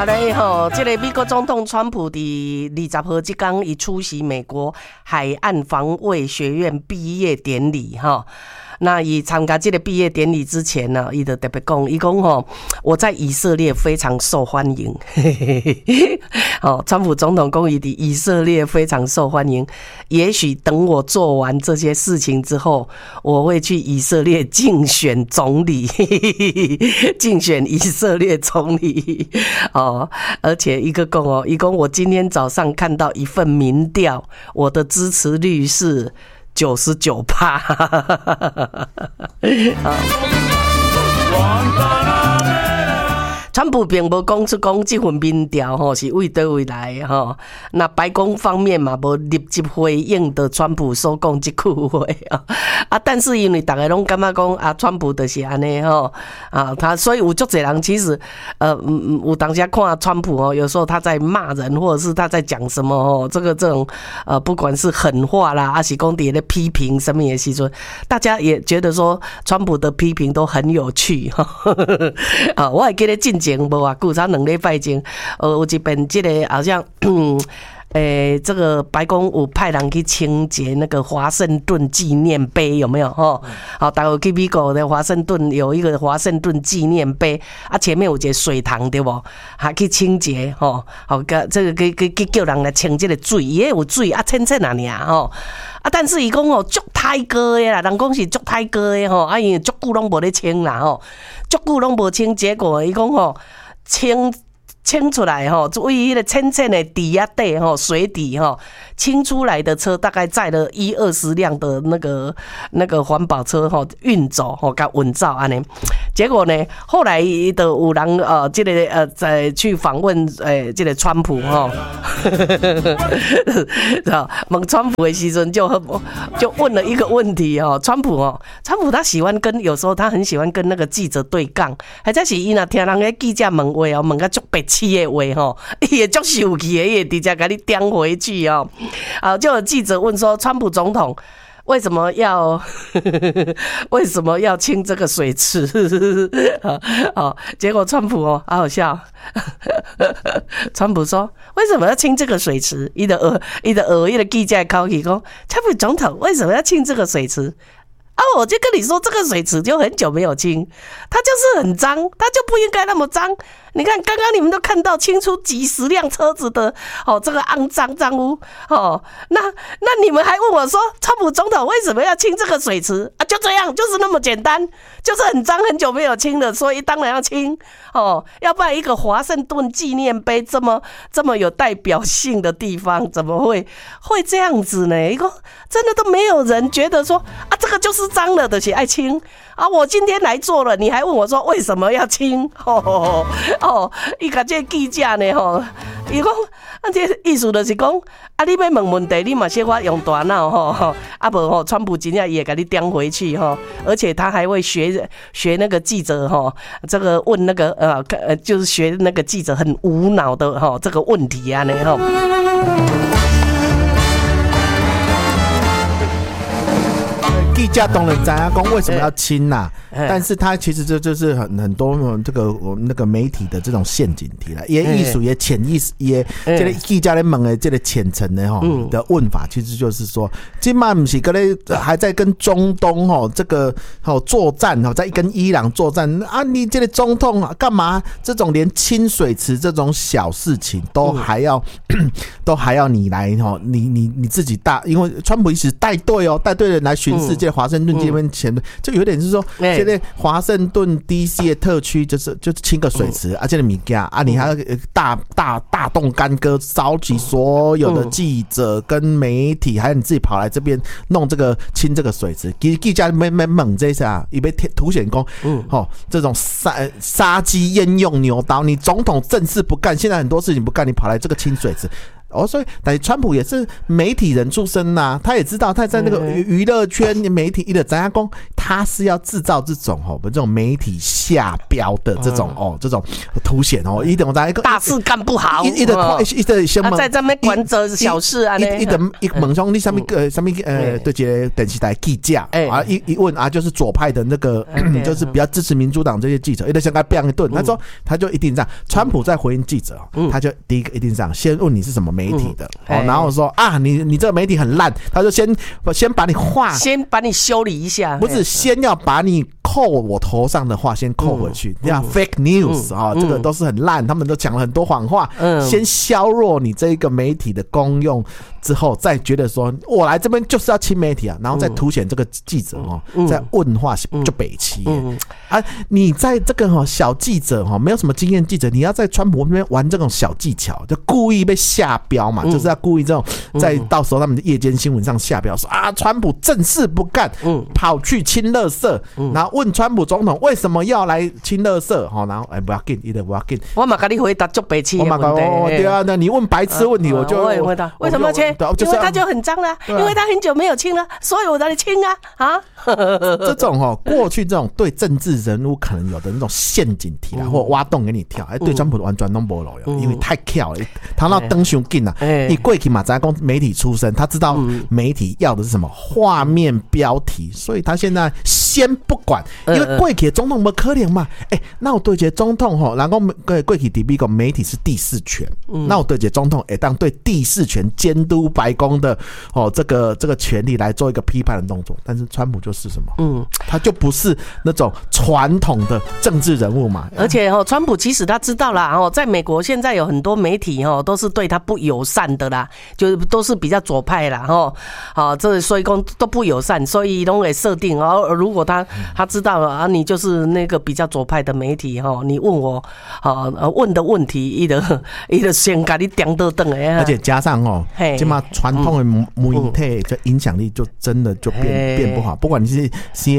好嘞吼，这个美国总统川普伫20号这天，伊出席美国海岸防卫学院毕业典礼哈。那伊参加这个毕业典礼之前呢，伊就特别讲，伊讲吼，我在以色列非常受欢迎。哦，川普总统讲伊伫以色列非常受欢迎。也许等我做完这些事情之后，我会去以色列竞选总理，竞选以色列总理。哦，而且一个讲哦，伊讲我今天早上看到一份民调，我的支持率是99%。川普并无讲出讲这份民调吼是为倒位来的吼，那白宫方面嘛无立即回应的川普所讲这句话啊，但是因为大家拢感觉讲啊，川普就是安尼吼啊，他所以有足侪人其实有当下看川普哦，有时候他在骂人，或者是他在讲什么哦，这种不管是狠话啦，还是讲伫咧批评什么的时阵，大家也觉得说川普的批评都很有趣哈。啊，我还记得进前无偌久，差2礼拜前，有一遍这个好像这个白宫有派人去清洁那个华盛顿纪念碑，有没有？好，大家去美国的华盛顿有一个华盛顿纪念碑啊，前面有一个水塘对不？还去清洁好，这个去叫人来清这个水，也有水啊，浅浅啊啊，但是伊讲哦，足太高的啦，人讲是足太高的吼，啊，因为足久拢无咧清啦吼，足久拢无清，结果伊讲吼清出来吼，为迄个浅浅的底啊底吼，水底吼清出来的车大概载了20-20辆的那个环保车吼运走吼，甲运走安尼。结果呢，后来的有人这个在去访问这个川普吼，问川普的时阵就问了一个问题吼，川普他喜欢有时候他很喜欢跟那个记者对杠，或者是伊若听人个记者问话问甲足白痴的话吼，伊会足生气的，伊会直接甲你颠回去哦。就有记者问说，川普总统为什么要清这个水池？结果川普好好笑，川普说为什么要清这个水池？伊的记者口气说，川普总统为什么要清这个水池？我就跟你说，这个水池就很久没有清，它就是很脏，它就不应该那么脏。你看，刚刚你们都看到清出几十辆车子的这个肮脏污那你们还问我说，川普总统为什么要清这个水池啊？就这样，就是那么简单，就是很脏，很久没有清了，所以当然要清要不然一个华盛顿纪念碑这么有代表性的地方，怎么会这样子呢？一个真的都没有人觉得说啊，这个就是脏了的，就是爱清啊！我今天来做了，你还问我说为什么要清？伊甲这个记者呢伊讲这意思就是讲啊，你要问题，你嘛小可用大脑啊无川普真正也给你颠回去而且他还会学那个记者这个问那个就是学那个记者很无脑的这个问题啊呢记者当然知道讲为什么要清啦，但是他其实这就是很多这个那个媒体的这种陷阱题啦，也艺术也潜意识也这个记者咧问的这个浅层的的问法，其实就是说，今嘛不是跟还在跟中东这个作战在跟伊朗作战啊，你这个总统干嘛这种连清水池这种小事情都还要你来你自己因为川普一直带队人来巡视这个华盛顿这边前面，就有点是说，现在华盛顿 DC 的特区就清个水池这个物件啊，你还要大动干戈，召集所有的记者跟媒体，还有你自己跑来这边弄这个清这个水池，记者没猛这下，以被凸显讲，这种杀鸡焉用牛刀，你总统正事不干，现在很多事情不干，你跑来这个清水池。 所以但是川普也是媒体人出身呐，他也知道他在那个娱乐圈媒体一的怎样讲，他是要制造这种媒体下标的这种这种凸显一点在一个大事干不好， 一的先在这边管着小事啊， 一问说你什么对这个电视台记者啊，一问啊，就是左派的那个就是比较支持民主党这些记者，一直想给他变一顿，他说他就一定这样，川普在回应记者，他就第一个一定这样，先问你是什么媒体的，然后说啊，你这个媒体很烂，他就先把你先把你修理一下， 不是先要把你扣我头上的话先扣回去，这样 fake news 啊，这个都是很烂，他们都讲了很多谎话，先削弱你这个媒体的功用之后，再觉得说我来这边就是要亲媒体啊，然后再凸显这个记者在问话就北七啊，你在这个小记者没有什么经验记者，你要在川普那边玩这种小技巧，就故意被下标嘛，就是要故意这种在到时候他们的夜间新闻上下标说啊，川普正事不干，跑去亲垃圾，然后问川普总统为什么要来亲垃圾，然后不要紧，一定不要紧， 我嘛跟你回答就北七的问题， 对啊，那你问白痴问题我就会回答为什么要亲，因为他就很脏了，因为他很久没有亲了，所以我来亲啊。 这种过去这种对政治人物可能有的那种陷阱题啦，或挖洞给你跳，对川普完全都没路用，因为太巧了，他那登上紧了。你过去嘛，咱讲媒体出身，他知道媒体要的是什么画面标题，所以他现在先不管，因为过去总统没可能嘛。那我对这总统然后过去在美国媒体是第四权，那我对这总统当对第四权监督白宫的这个权利来做一个批判的动作，但是川普就是什么？他就不是那种传统的政治人物嘛。 而且川普其实他知道啦，在美国现在有很多媒体都是对他不友善的啦，就是都是比较左派啦，这所以说都不友善，所以都会设定如果他知道了啊，你就是那个比较左派的媒体你问我问的问题，他就先给你点到等的， 而且加上现在传统的媒体的影响力就真的就变不好，不管你是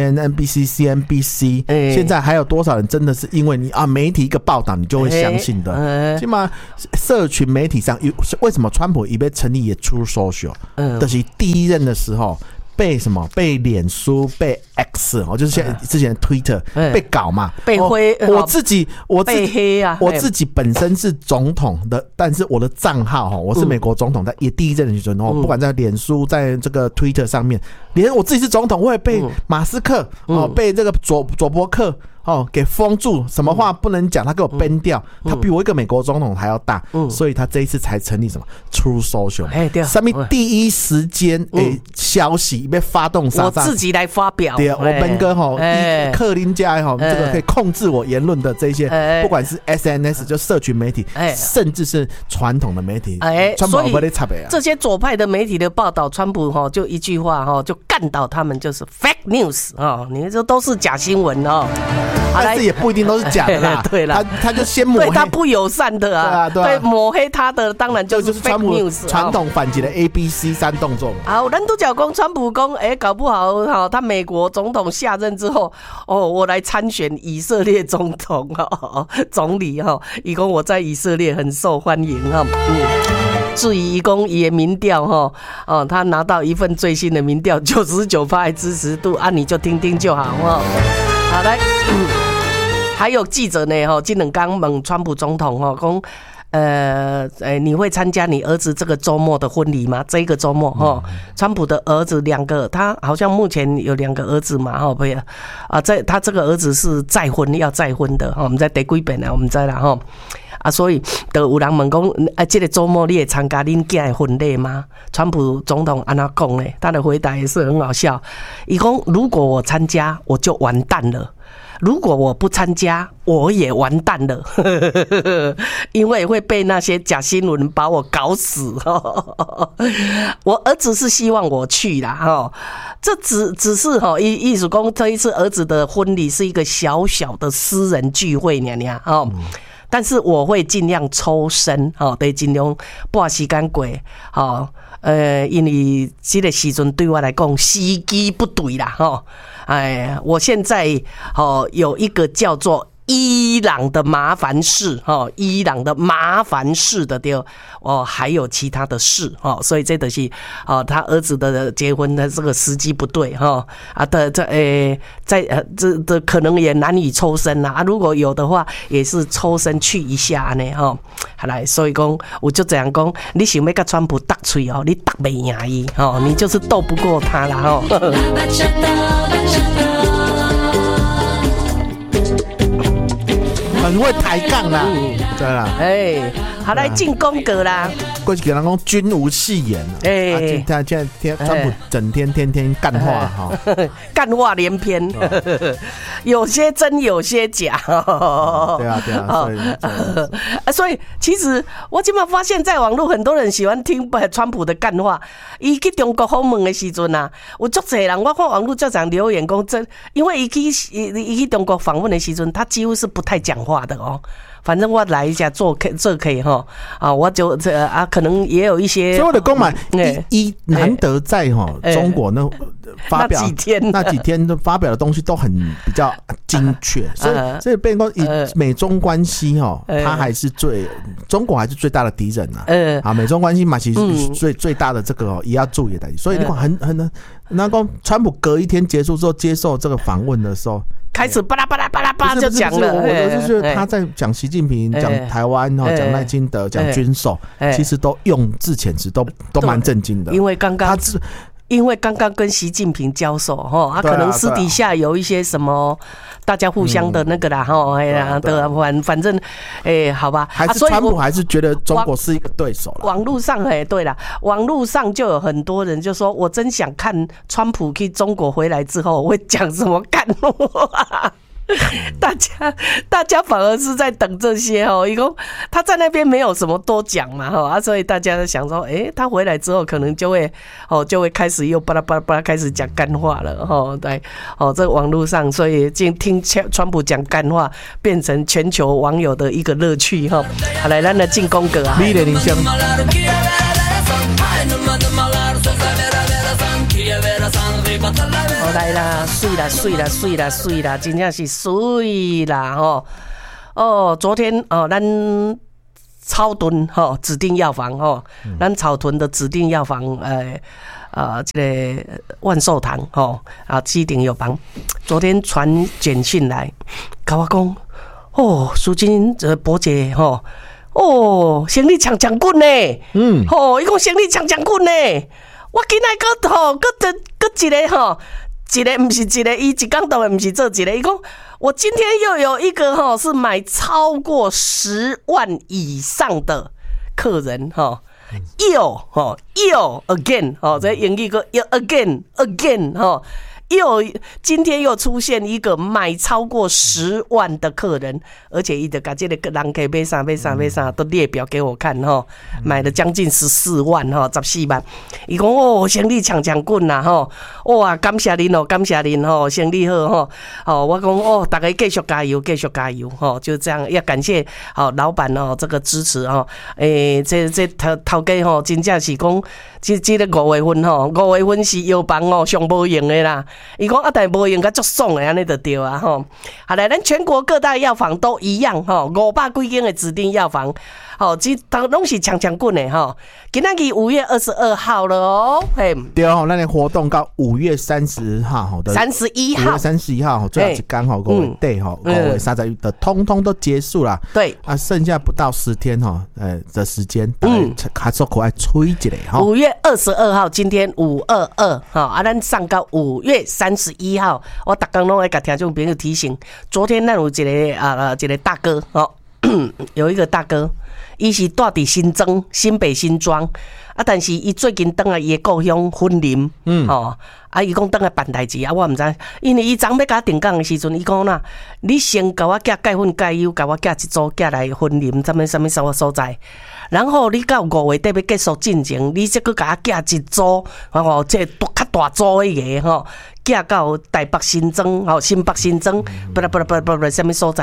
CNBC、现在还有多少人真的是因为你媒体一个报道你就会相信的？起码社群媒体上为什么川普已被成立也出 social， 就是第一任的时候。被脸书被 X 就是之前 Twitter 被搞嘛， 被灰， 我自己被黑啊， 我自己本身是总统的，但是我的账号我是美国总统，在也第一任的时候不管在脸书在这个 Twitter 上面，连我自己是总统，我也被马斯克被这个佐伯克给封住，什么话不能讲，他给我 ban 掉，他比我一个美国总统还要大，所以他这一次才成立什么 True Social， 上面第一时间消息被发动杀， 我自己来发表， 对，我本哥克林家这个可以控制我言论的这些，不管是 SNS 就社群媒体，甚至是传统的媒体， 所以这些左派的媒体的报道，川普就一句话就干倒他们，就是 fake news 你这都是假新闻但是也不一定都是假的啦。 对啦， 他就先抹黑， 对他不友善的对抹黑他的当然就是 fake news， 传统反击的 ABC3 动作嘛。 好，人都讲川普讲，搞不好他美国总统下任之后，我来参选以色列总统总理他说我在以色列很受欢迎至于他说他的民调他拿到一份最新的民调99%的支持度你就听听就好好来，还有记者呢这两天问川普总统说你会参加你儿子这个周末的婚礼吗？这一个周末川普的儿子2个，他好像目前有2个儿子嘛不呀他这个儿子是要再婚的我们在第几遍我们在啦所以就有人问讲这个周末你会参加恁囝的婚礼吗？川普总统怎么讲呢？他的回答也是很好笑，他说如果我参加我就完蛋了，如果我不参加我也完蛋了因为会被那些假新闻把我搞死我儿子是希望我去啦这只是意思说这一次儿子的婚礼是一个小小的私人聚会但是我会尽量抽身得尽量把时间过因为这个时阵对我来讲时机不对啦我现在有一个叫做伊朗的麻烦事伊朗的麻烦事的对还有其他的事所以这就是他儿子的结婚的这个时机不对这可能也难以抽身啦如果有的话也是抽身去一下呢好来所以讲我就这样讲你想要跟川普斗嘴你斗不赢伊你就是斗不过他啦很会抬杠啦，对啦， 好来进宫格啦。 过去给人讲君无戏言，现在川普整天天天干话哈， 干话连篇，有些真有些假。 对啊， 所以其实我今晚发现，在网络很多人喜欢听川普的干话。伊去中国访问的时阵啊，有足侪人我看网络就这样留言讲真，因为伊去中国访问的时阵，他几乎是不太讲话的反正我来一下这可以我就可能也有一些。 所以我的讲嘛，难得在中国呢发表那几天都发表的东西都很比较精确，所以变成以美中关系它还是中国还是最大的敌人啊。美中关系嘛，其实最大的这个也要注意的。所以你看那讲川普隔一天结束之后接受这个访问的时候。 开始巴拉巴拉巴拉巴拉就讲了， 我就觉得他在讲习近平、讲台湾、讲赖清德、讲军售，其实都用字遣词都蛮震惊的。 因为刚刚跟习近平交手他可能私底下有一些什么，大家互相的那个啦反正好吧， 还是川普还是觉得中国是一个对手啦。 网络上对啦，网络上就有很多人就说，我真想看川普去中国回来之后会讲什么干话。大家反而是在等这些一共他在那边没有什么多讲嘛所以大家想说他回来之后可能就会开始又巴拉巴拉巴拉开始讲干话了对这个网络上，所以听川普讲干话变成全球网友的一个乐趣好来咱来进宫格啊， 美丽人生。 来啦，水啦，真正是水啦昨天咱草屯指定药房咱草屯的指定药房这个万寿堂基鼎药房，昨天传简讯来，跟我讲苏金伯姐生理强棍呢，伊讲生理强棍呢。我今仔搁一个不是一个，伊一天到晚不是做一个。伊讲我今天又有一个是买超过10万以上的客人又 again 这英语个又 again 又今天又出现一个买超过10万的客人，而且伊就把这个人可以买啥都列表给我看买了将近14万14万。伊讲生理强棍啦哇感谢您生理好我讲大家继续加油就这样，要感谢老板这个支持这头家真正是讲这个5月份5月份是药房上无用的啦。伊讲但无用甲足爽的安尼就对啊好来，咱全国各大药房都一样500几间的指定药房这拢是强棍的今仔日5月22号了嘿， 对咱的活动到5月30号的 31号 5月31号最后一天5月底5月31的通通都结束了。 对剩下不到10天的时间还是可爱吹一下 5月22号今天522咱上到5月31号，我每天都会给听众朋友提醒。昨天咱有一个大哥有一个大哥，伊是住伫新北新庄但是伊最近回来伊的故乡婚林伊讲回来办代志我唔知，因为伊昨要甲我定岗的时阵，伊讲啦，你先甲我寄钙粉钙油，甲我寄一组寄来婚林什么所在，然后你到5月底要结束进前，你再甲我寄一组这较大组迄个寄到台北新庄新北新庄什么所在。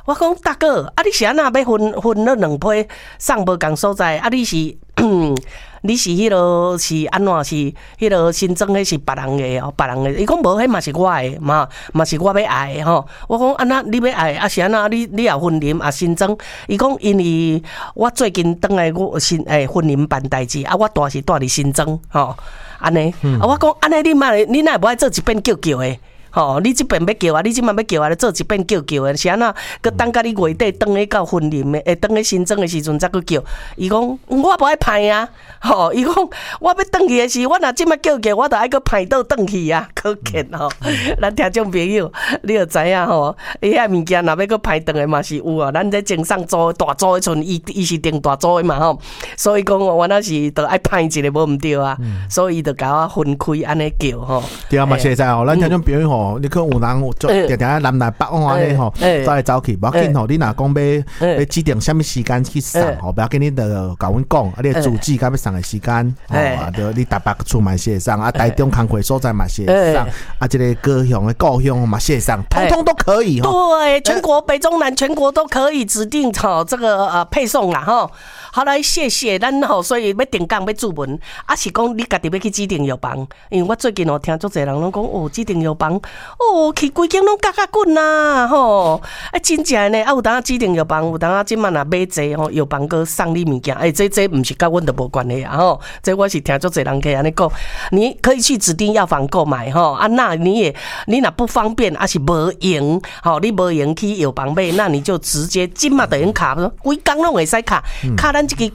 我讲大哥，啊，你是安那要分了2批送无共所在？啊，你是你是迄落是安怎是迄落新增迄是别人的哦，别人的。伊讲无，迄嘛是我的嘛是我要爱的吼。我讲安那你要爱啊是安那？你也分啉啊新增？伊讲因为我最近倒来我分啉办代志啊，我住是住伫新增吼，安尼。啊，我讲安尼你哪会无爱做一遍叫的？吼，你即边要叫啊，你即摆要叫啊，做一遍叫的，是安那？佮等甲你月底转去到婚礼的，转去新增的时阵才佮叫。伊讲我无爱派啊，吼，伊讲我要转去的时，我若即摆叫，我著爱佮派倒转去啊，可见吼。咱听众朋友，你著知影吼，伊遐物件若要佮派转的嘛是有啊。咱这经商租大租的阵，伊是定大租的嘛吼，所以讲我那是著爱派一个无毋对啊，所以伊著甲我分开安尼叫吼。 对啊嘛，现在吼，咱听众朋友吼。你看有人做定定南来北往安尼吼，走来走去，无要紧吼。你若讲要指定什么时间去送吼，不要紧，你著甲阮讲，你的主旨甲要送的时间，啊，就你台北厝嘛写上，啊，台中工会所在嘛写上，啊，这个高雄的故乡嘛写上，通通都可以吼。对，全国北中南全国都可以指定吼这个配送啦吼。好来，谢谢咱吼，所以要定岗要注文，啊是讲你家己要去指定药房，因为我最近听足侪人拢讲哦，指定药房。哦，去规间拢嘎嘎滚啦，吼！真正呢，有当指定药房，有当即满若买济吼，药房哥送你物件，这毋是甲阮都无关系啊，吼！这我是听足侪人去安尼讲，你可以去指定药房购买，吼啊，那你若不方便，啊是无用，吼，你无用去药房买，那你就直接即满就用卡，规工拢会使卡咱一支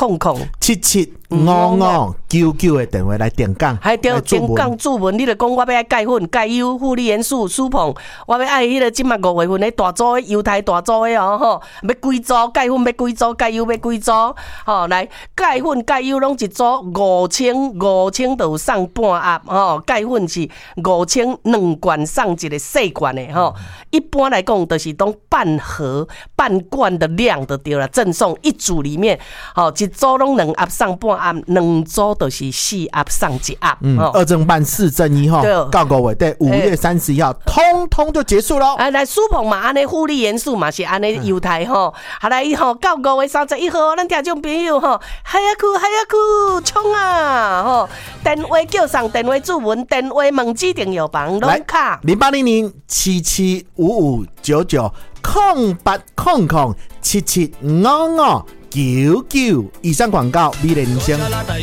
0800775599的电话来定岗， 还对定岗注文，你著讲我要爱钙粉、钙优、负离元素、舒碰，我要爱迄个即满5月份的大组的犹太大组的哦吼，要几组钙粉要几组，钙优要几组，吼来钙粉、钙优拢一组5000就有送半盒吼，钙粉是5000 2罐送一个细罐的吼，一般来讲就是当半罐的量就对了，赠送一组里面，吼一组拢2盒送半盒，2组就是4盒送1盒 ，2正半4正1吼，到5月底5月31号，通通就结束咯。 来舒碰嘛，安尼负离元素嘛是安尼犹太吼，好来吼到5月31号，咱听众朋友吼，海呀去冲啊吼，电话叫上电话注文，电话问指定药房拢卡 08007755990800775599。以上广告，美丽人生。